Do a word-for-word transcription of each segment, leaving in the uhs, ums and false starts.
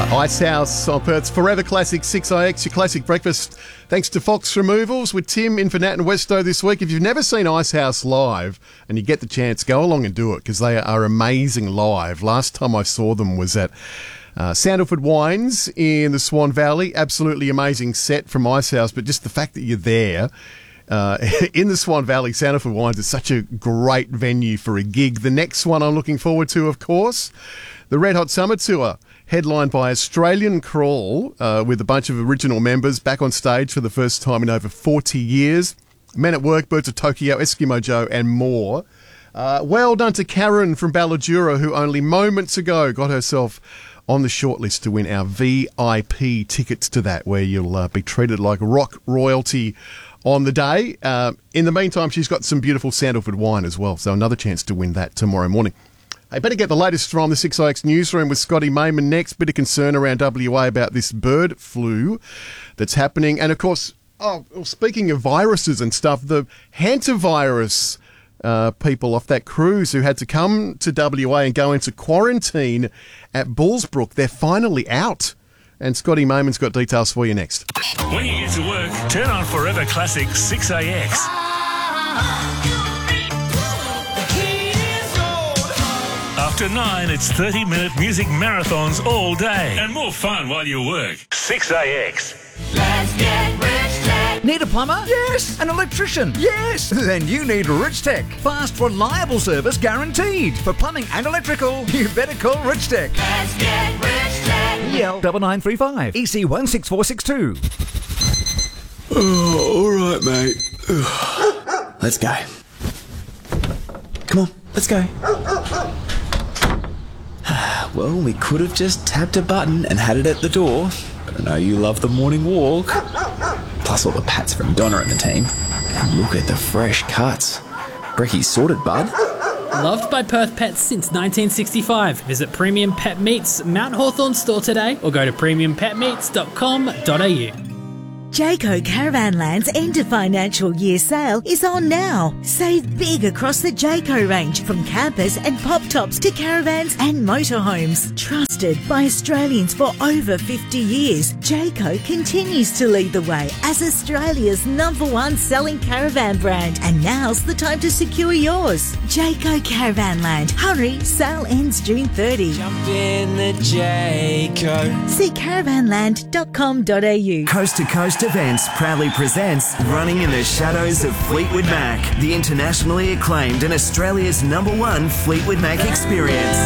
Icehouse on Perth's Forever Classic six I X, your classic breakfast. Thanks to Fox Removals with Tim in for Nat and Westo this week. If you've never seen Icehouse live and you get the chance, go along and do it because they are amazing live. Last time I saw them was at uh, Sandalford Wines in the Swan Valley. Absolutely amazing set from Icehouse, but just the fact that you're there uh, in the Swan Valley, Sandalford Wines is such a great venue for a gig. The next one I'm looking forward to, of course, the Red Hot Summer Tour, headlined by Australian Crawl, uh, with a bunch of original members back on stage for the first time in over forty years. Men at Work, Birds of Tokyo, Eskimo Joe, and more. Uh, well done to Karen from Balladura, who only moments ago got herself on the shortlist to win our V I P tickets to that, where you'll uh, be treated like rock royalty on the day. Uh, in the meantime, she's got some beautiful Sandalford wine as well, so another chance to win that tomorrow morning. I better get the latest from the six I X newsroom with Scotty Mayman next. Bit of concern around W A about this bird flu that's happening. And, of course, oh, well, speaking of viruses and stuff, the hantavirus uh, people off that cruise who had to come to W A and go into quarantine at Bullsbrook, they're finally out. And Scotty Mayman's got details for you next. When you get to work, turn on Forever Classic six A X. After nine, it's thirty-minute music marathons all day. And more fun while you work. six A X. Let's get Rich Tech. Need a plumber? Yes. An electrician? Yes. Then you need Rich Tech. Fast, reliable service guaranteed. For plumbing and electrical, you better call Rich Tech. Let's get Rich Tech. E L nine nine three five. E C one six four six two. Oh, all right, mate. Let's go. Come on, let's go. Well, we could have just tapped a button and had it at the door, but I know you love the morning walk. Plus all the pats from Donna and the team. And look at the fresh cuts. Brecky's sorted, bud. Loved by Perth pets since nineteen sixty-five. Visit Premium Pet Meats Mount Hawthorn store today or go to premium pet meats dot com dot a u. Jayco Caravanland's end of financial year sale is on now. Save big across the Jayco range, from campers and pop-tops to caravans and motorhomes. Trusted by Australians for over fifty years, Jayco continues to lead the way as Australia's number one selling caravan brand. And now's the time to secure yours. Jayco Caravanland. Hurry, sale ends June thirtieth. Jump in the Jayco. See caravanland dot com dot a u. Coast to Coast Events proudly presents Running in the Shadows of Fleetwood Mac, the internationally acclaimed and Australia's number one Fleetwood Mac experience.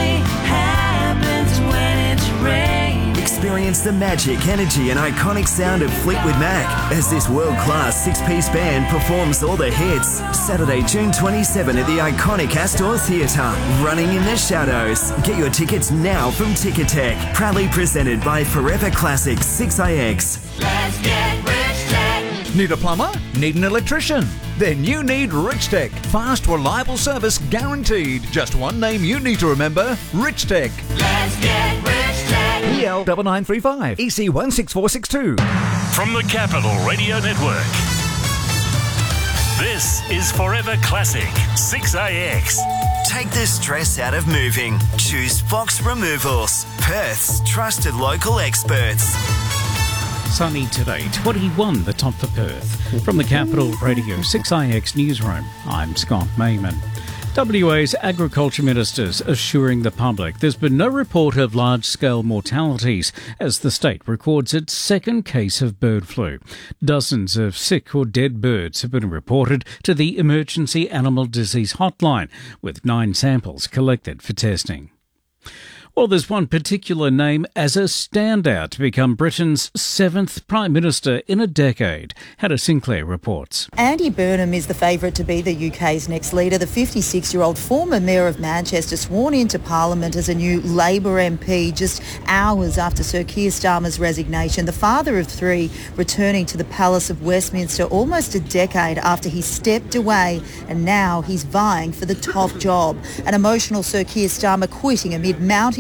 Experience the magic, energy and iconic sound of Fleetwood Mac as this world-class six-piece band performs all the hits. Saturday, June twenty-seventh at the iconic Astor Theatre. Running in the Shadows. Get your tickets now from Ticketek. Proudly presented by Forever Classic six I X. Let's get Rich Tech. Need a plumber? Need an electrician? Then you need Rich Tech. Fast, reliable service guaranteed. Just one name you need to remember: Rich Tech. Let's get Rich Tech. E L nine nine three five. E C one six four six two. From the Capital Radio Network, this is Forever Classic six A X. Take the stress out of moving. Choose Fox Removals, Perth's trusted local experts. Sunny today, twenty-one the top for Perth. From the Capital Radio six I X newsroom, I'm Scott Mayman. W A's Agriculture Ministers assuring the public there's been no report of large-scale mortalities as the state records its second case of bird flu. Dozens of sick or dead birds have been reported to the Emergency Animal Disease Hotline, with nine samples collected for testing. Well, there's one particular name as a standout to become Britain's seventh Prime Minister in a decade. Hannah Sinclair reports. Andy Burnham is the favourite to be the U K's next leader. The fifty-six-year-old former Mayor of Manchester sworn into Parliament as a new Labour M P just hours after Sir Keir Starmer's resignation. The father of three returning to the Palace of Westminster almost a decade after he stepped away, and now he's vying for the top job. An emotional Sir Keir Starmer quitting amid mounting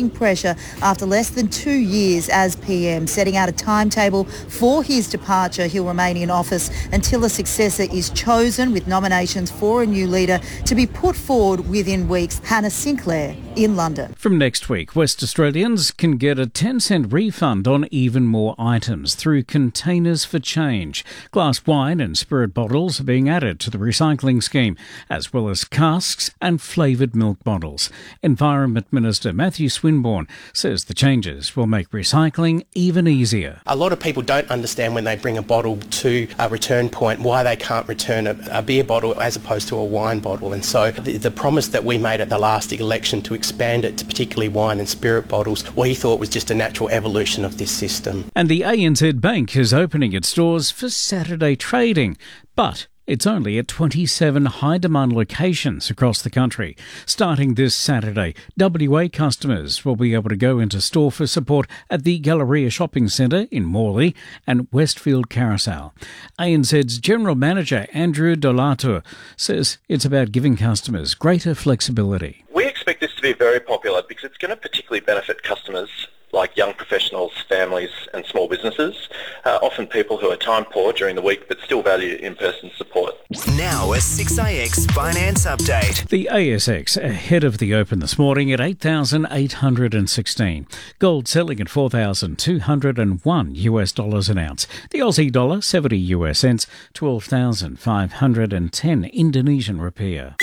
mounting pressure after less than two years as P M, setting out a timetable for his departure. He'll remain in office until a successor is chosen, with nominations for a new leader to be put forward within weeks. Hannah Sinclair in London. From next week, West Australians can get a ten cent refund on even more items through Containers for Change. Glass wine and spirit bottles are being added to the recycling scheme, as well as casks and flavoured milk bottles. Environment Minister Matthew Swinburne says the changes will make recycling even easier. A lot of people don't understand when they bring a bottle to a return point why they can't return a, a beer bottle as opposed to a wine bottle. And so the, the promise that we made at the last election to expand it to particularly wine and spirit bottles, we thought was just a natural evolution of this system. And the A N Z Bank is opening its doors for Saturday trading, but it's only at twenty-seven high-demand locations across the country. Starting this Saturday, W A customers will be able to go into store for support at the Galleria Shopping Centre in Morley and Westfield Carousel. A N Z's General Manager Andrew Dolato says it's about giving customers greater flexibility. We expect this to be very popular because it's going to particularly benefit customers like young professionals, families and small businesses, uh, often people who are time poor during the week but still value in-person support. Now a six A X Finance Update. The A S X ahead of the open this morning at eight thousand eight hundred sixteen. Gold selling at four thousand two hundred one US dollars an ounce. The Aussie dollar seventy US cents, twelve thousand five hundred ten Indonesian rupiah.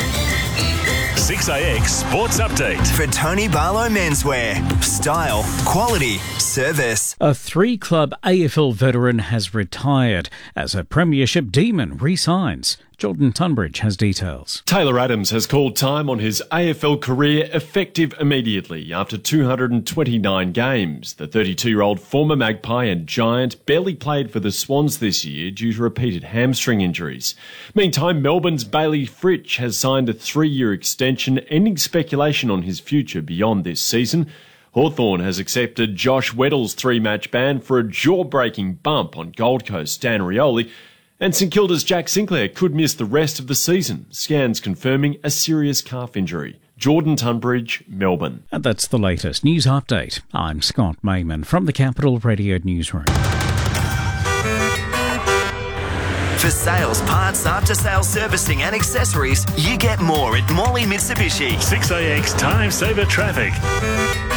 six A X Sports Update. For Tony Barlow Menswear. Style, quality, service. A three-club A F L veteran has retired as a premiership demon re-signs. Jordan Tunbridge has details. Taylor Adams has called time on his A F L career effective immediately after two hundred twenty-nine games. The thirty-two-year-old former Magpie and Giant barely played for the Swans this year due to repeated hamstring injuries. Meantime, Melbourne's Bailey Fritsch has signed a three-year extension, ending speculation on his future beyond this season. Hawthorn has accepted Josh Weddle's three-match ban for a jaw-breaking bump on Gold Coast Dan Rioli. And St Kilda's Jack Sinclair could miss the rest of the season, scans confirming a serious calf injury. Jordan Tunbridge, Melbourne. And that's the latest news update. I'm Scott Mayman from the Capital Radio Newsroom. For sales, parts, after-sales servicing and accessories, you get more at Morley Mitsubishi. six A X Time Saver Traffic.